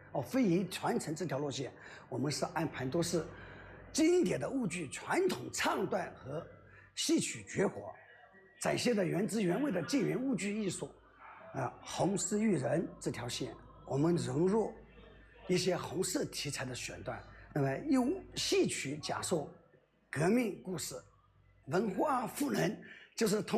非遗传承这条路线，我们是安排都是经典的舞剧传统唱段和戏曲绝活，展现的原汁原味的晋元舞剧艺术。红丝育人这条线，我们融入一些红色题材的选段，那么用戏曲讲述革命故事，文化赋能，就是通